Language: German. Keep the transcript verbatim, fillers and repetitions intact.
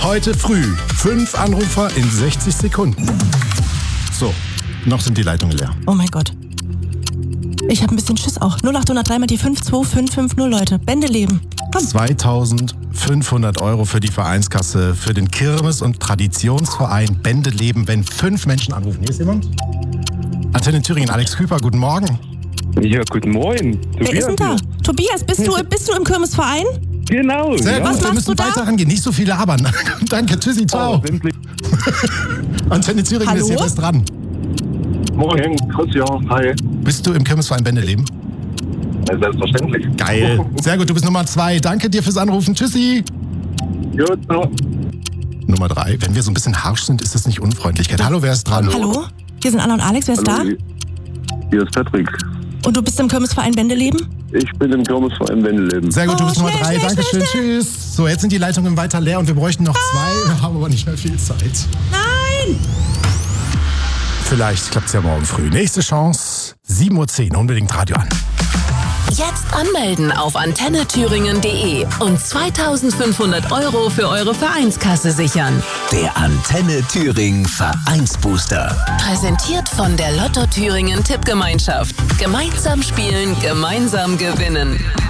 Heute früh. Fünf Anrufer in sechzig Sekunden. So, noch sind die Leitungen leer. Oh mein Gott. Ich habe ein bisschen Schiss auch. null acht null drei mal die fünf zwei fünf fünf null, Leute. Bändeleben. Komm. zweitausendfünfhundert Euro für die Vereinskasse, für den Kirmes- und Traditionsverein Bändeleben, wenn fünf Menschen anrufen. Hier ist jemand? Antenne Thüringen, Alex Küper, guten Morgen. Ja, guten Morgen. Wer ist denn da? Tobias, bist du, bist du im Kirmesverein? Genau. Sehr ja. gut, Was wir machst müssen du da? weiter rangehen. Nicht so viele labern. Danke, tschüssi, ciao. Oh, endlich. Antenne Thüringen Hallo? ist hier fest dran. Morgen, Christian, hi. Bist du im Kirmesverein Bändeleben? Ja, selbstverständlich. Geil. Sehr gut, du bist Nummer zwei. Danke dir fürs Anrufen. Tschüssi. Gut, so. Nummer drei. Wenn wir so ein bisschen harsch sind, ist das nicht Unfreundlichkeit. Hallo, wer ist dran? Hallo? Hier sind Anna und Alex, wer ist Hallo, da? hier ist Patrick. Und du bist im Kirmesverein Bändeleben? Ich bin im Kirmesverein Bändeleben. Sehr gut, du Oh, bist Nummer schnell, drei. schnell, Dankeschön. schnell, Tschüss. So, jetzt sind die Leitungen weiter leer und wir bräuchten noch zwei. Wir haben aber nicht mehr viel Zeit. Nein! Vielleicht klappt es ja morgen früh. Nächste Chance, sieben Uhr zehn. Unbedingt Radio an. Jetzt anmelden auf antenne thüringen punkt de und zweitausendfünfhundert Euro für eure Vereinskasse sichern. Der Antenne Thüringen Vereinsbooster. Präsentiert von der Lotto Thüringen Tippgemeinschaft. Gemeinsam spielen, gemeinsam gewinnen.